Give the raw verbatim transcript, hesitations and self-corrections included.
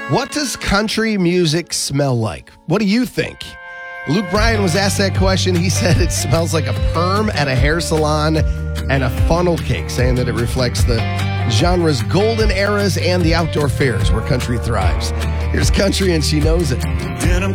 What does country music smell like? What do you think? Luke Bryan was asked that question. He said it smells like a perm at a hair salon and a funnel cake, saying that it reflects the genre's golden eras and the outdoor fairs where country thrives. Here's country, and she knows it. Denim